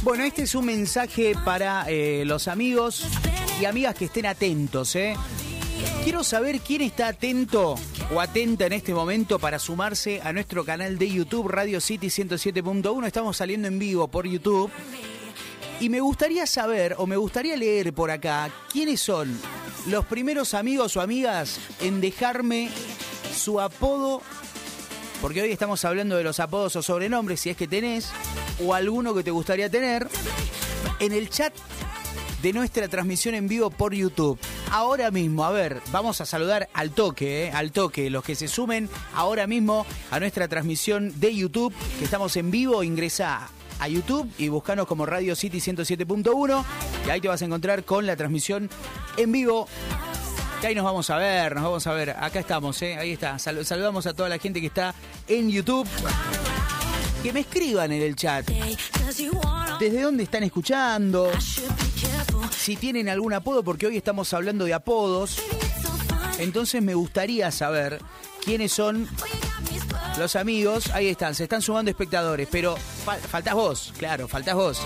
Bueno, este es un mensaje para los amigos y amigas que estén atentos, Quiero saber quién está atento o atenta en este momento para sumarse a nuestro canal de YouTube Radio City 107.1. Estamos saliendo en vivo por YouTube. Y me gustaría saber, o me gustaría leer por acá, quiénes son los primeros amigos o amigas en dejarme su apodo, porque hoy estamos hablando de los apodos o sobrenombres, si es que tenés, o alguno que te gustaría tener, en el chat de nuestra transmisión en vivo por YouTube. Ahora mismo, a ver, vamos a saludar al toque, los que se sumen ahora mismo a nuestra transmisión de YouTube, que estamos en vivo. Ingresá a YouTube y buscanos como Radio City 107.1 y ahí te vas a encontrar con la transmisión en vivo. Que ahí nos vamos a ver, acá estamos, ahí está. Saludamos a toda la gente que está en YouTube. Que me escriban en el chat desde dónde están escuchando, si tienen algún apodo, porque hoy estamos hablando de apodos. Entonces me gustaría saber quiénes son los amigos. Ahí están, se están sumando espectadores, pero faltás vos, claro, faltás vos.